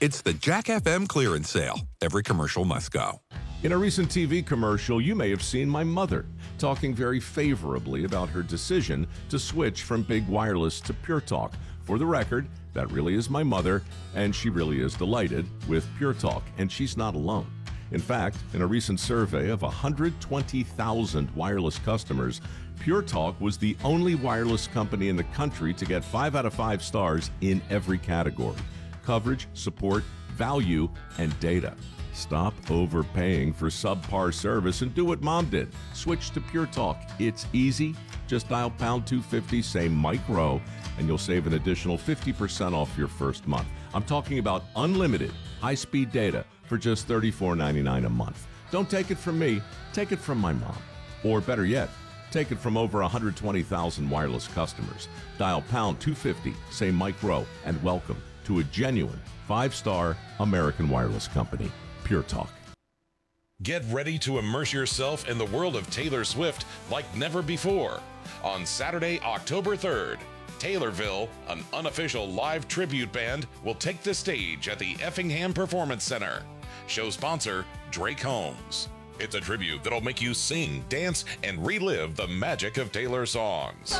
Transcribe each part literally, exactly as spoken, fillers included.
It's the Jack F M clearance sale. Every commercial must go. In a recent T V commercial, you may have seen my mother talking very favorably about her decision to switch from Big Wireless to Pure Talk. For the record, that really is my mother, and she really is delighted with Pure Talk, and she's not alone. In fact, in a recent survey of one hundred twenty thousand wireless customers, Pure Talk was the only wireless company in the country to get five out of five stars in every category: coverage, support, value, and data. Stop overpaying for subpar service and do what Mom did. Switch to Pure Talk. It's easy. Just dial pound two fifty, say Mike Rowe, and you'll save an additional fifty percent off your first month. I'm talking about unlimited high-speed data for just thirty-four ninety-nine a month. Don't take it from me. Take it from my mom. Or better yet, take it from over one hundred twenty thousand wireless customers. Dial pound two fifty, say Mike Rowe, and welcome to a genuine five-star American wireless company. Pure Talk. Get ready to immerse yourself in the world of Taylor Swift like never before. On Saturday, October third, Taylorville, an unofficial live tribute band, will take the stage at the Effingham Performance Center. Show sponsor, Drake Holmes. It's a tribute that'll make you sing, dance, and relive the magic of Taylor songs.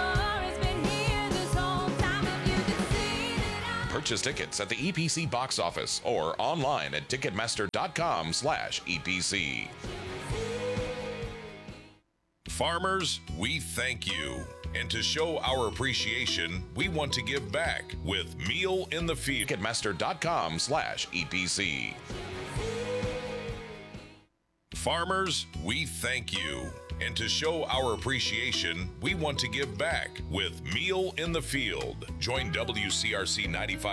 Purchase tickets at the E P C box office or online at ticketmaster.com slash EPC. Farmers, we thank you. And to show our appreciation, we want to give back with Meal in the Field. Ticketmaster.com slash EPC. Farmers, we thank you. And to show our appreciation, we want to give back with Meal in the Field. Join W C R C ninety-five.